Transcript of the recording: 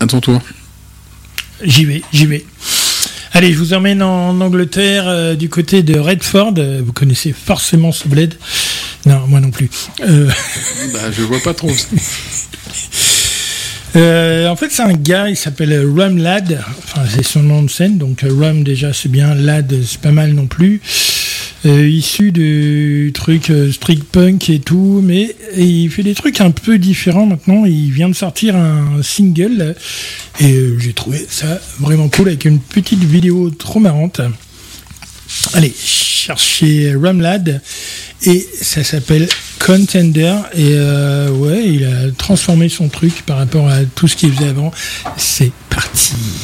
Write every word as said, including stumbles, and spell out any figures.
À ton tour. J'y vais, j'y vais. Allez, je vous emmène en Angleterre, euh, du côté de Redford. Vous connaissez forcément ce bled. Non, moi non plus. Euh... Bah, je vois pas trop. Euh, en fait, c'est un gars, il s'appelle Rum Lad. Enfin, c'est son nom de scène. Donc, Rum, déjà, c'est bien. Lad, c'est pas mal non plus. Euh, issu du truc euh, street punk et tout. Mais et il fait des trucs un peu différents maintenant. Il vient de sortir un single. Là, et euh, j'ai trouvé ça vraiment cool avec une petite vidéo trop marrante. Allez, cherchez Rum Lad. Et ça s'appelle Contender. Et euh, ouais, il a transformé son truc par rapport à tout ce qu'il faisait avant. C'est parti.